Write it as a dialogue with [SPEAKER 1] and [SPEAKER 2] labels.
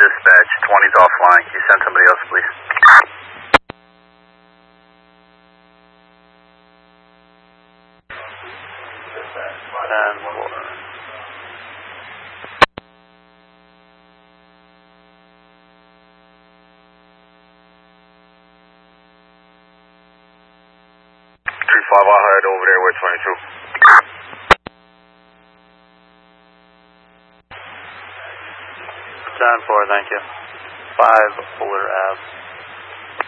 [SPEAKER 1] dispatch. 20's offline. Can you send somebody else, please?
[SPEAKER 2] And
[SPEAKER 1] 35, I'll head over there with 22.
[SPEAKER 2] 10-4, thank you. 5 Fuller Ave.